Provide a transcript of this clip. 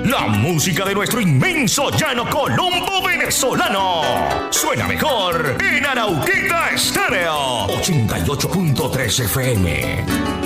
La música de nuestro inmenso llano colombo venezolano. Suena mejor en Arauquita Estéreo 88.3 FM.